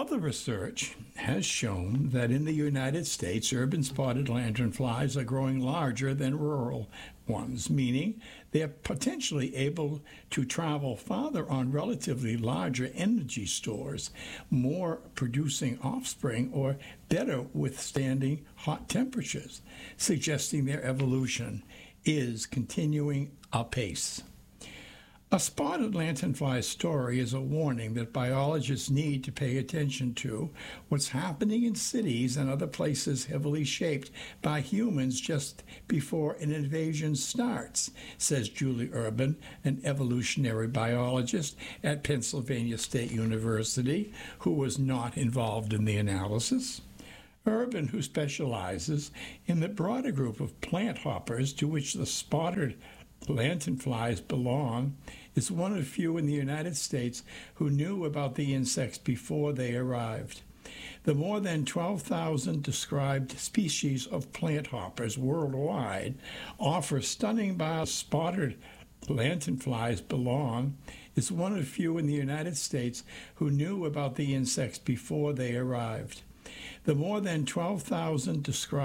Other research has shown that in the United States, urban spotted lanternflies are growing larger than rural ones, meaning they are potentially able to travel farther on relatively larger energy stores, more producing offspring, or better withstanding hot temperatures, suggesting their evolution is continuing apace. A spotted lanternfly story is a warning that biologists need to pay attention to what's happening in cities and other places heavily shaped by humans just before an invasion starts, says Julie Urban, an evolutionary biologist at Pennsylvania State University, who was not involved in the analysis. Urban, who specializes in the broader group of plant hoppers to which the spotted lanternflies belong, is one of few in the United States who knew about the insects before they arrived. The more than 12,000 described species of plant hoppers worldwide offer stunning spotted lanternflies belong is one of few in the United States who knew about the insects before they arrived. The more than 12,000 described